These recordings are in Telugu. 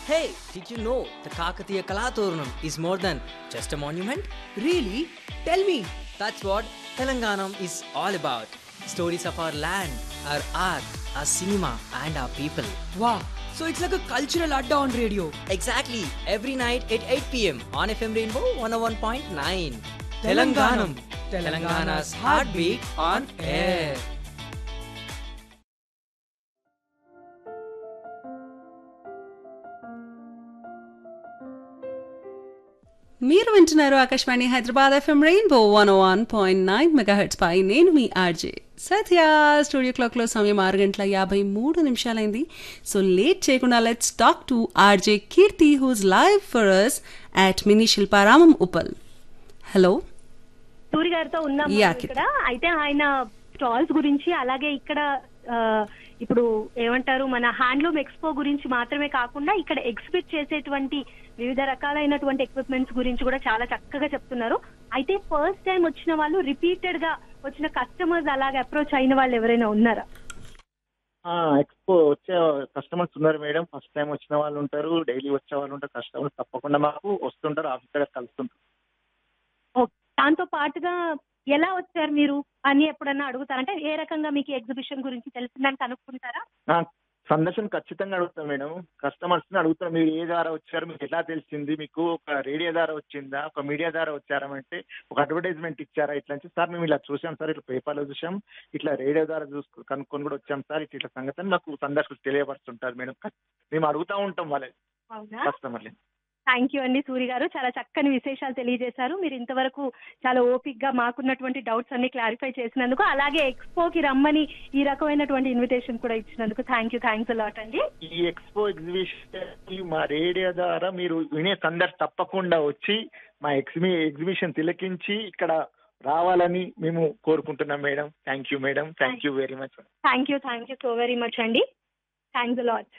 Hey, did you know the Kakatiya Kalaturnam is more than just a monument? Really? Tell me. That's what Telanganam is all about. Stories of our land, our art, our cinema, and our people. Wow. So it's like a cultural adda on radio. Exactly, every night at 8 pm on FM Rainbow 101.9. Telanganam. Telangana's heartbeat on air. మీరు వింటున్నారు Akashvani Hyderabad FM rainbow 101.9 megahertz పై నేను మీ ఆర్జే సత్య. స్టూడియో క్లాక్లో సమయం 6:53 సో లేట్ చేయకుండా let's talk to RJ Keerthi who's live for us at mini Shilparamam Uppal. Hello Suri గారితో ఉన్నాం ఇక్కడ. అయితే ఆయన స్టాల్స్ గురించి అలాగే ఇక్కడ ఇప్పుడు ఏమంటారు మన హ్యాండ్లూమ్ ఎక్స్పో గురించి మాత్రమే కాకుండా ఇక్కడ ఎగ్జిబిట్ చేసేటువంటి వివిధ రకాలైనటువంటి ఎక్విప్మెంట్స్ గురించి కూడా చాలా చక్కగా చెప్తున్నారు. అయితే ఫస్ట్ టైం వచ్చిన వాళ్ళు రిపీటెడ్ గా వచ్చిన కస్టమర్స్ అలాగే అప్రోచ్ అయిన వాళ్ళు ఎవరైనా ఉన్నారా? ఎక్స్పో వచ్చే కస్టమర్స్ ఉన్నారు మేడం. ఫస్ట్ టైం వచ్చిన వాళ్ళు ఉంటారు, డైలీ వచ్చే వాళ్ళు ఉంటారు. కస్టమర్స్ తప్పకుండా మాకు వస్తుంటారు, ఆఫీస్ దగ్గర కలుస్తుంటారు. దాంతో పాటుగా ఎలా వచ్చారు మీరు అని ఎప్పుడన్నా అడుగుతారంటే ఏ రకంగా మీకు ఎగ్జిబిషన్ గురించి తెలిసిందని కనుక్కుంటారా? సందర్శన ఖచ్చితంగా అడుగుతాం మేడం. కస్టమర్స్ ని అడుగుతాం, మీరు ఏ ద్వారా వచ్చారు, మీకు ఎలా తెలిసింది, మీకు ఒక రేడియో ద్వారా వచ్చిందా, ఒక మీడియా ద్వారా వచ్చారంటే, ఒక అడ్వర్టైజ్మెంట్ ఇచ్చారా, ఇట్లా అంటే సార్ మేము ఇలా చూసాం సార్, ఇట్లా పేపర్లో చూసాం, ఇట్లా రేడియో ద్వారా కనుక్కొని కూడా వచ్చాం సార్, ఇట్లా సంగతి అని మాకు సందర్శకులు తెలియపరుస్తుంటారు మేడం. మేము అడుగుతూ ఉంటాం వాళ్ళ కస్టమర్లు. థ్యాంక్ యూ అండి సూరి గారు, చాలా చక్కని విశేషాలు తెలియజేశారు. మీరు ఇంతవరకు చాలా ఓపిక్ గా మాకున్నటువంటి డౌట్స్ అన్ని క్లారిఫై చేసినందుకు, అలాగే ఎక్స్పోకి రమ్మని ఈ రకమైనటువంటి ఇన్విటేషన్ కూడా ఇచ్చినందుకు థ్యాంక్స్ అలాట్ అండి. ఈ ఎక్స్పో ఎగ్జిబిషన్ మా రేడియో ద్వారా మీరు వినే తప్పకుండా వచ్చి మా ఎగ్జిబిషన్ తిలకించి ఇక్కడ రావాలని మేము కోరుకుంటున్నాం madam. Thank you madam, thank you very much. Thank you so very much అండి. Thanks a lot.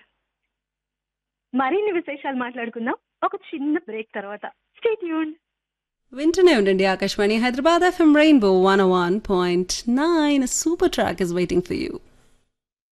మరిన్ని విశేషాలు మాట్లాడుకుందాం ఒక చిన్న బ్రేక్ తర్వాత. Stay tuned. వింటూనే ఉండండి Akashvani Hyderabad FM rainbow 101.9. Super track is waiting for you.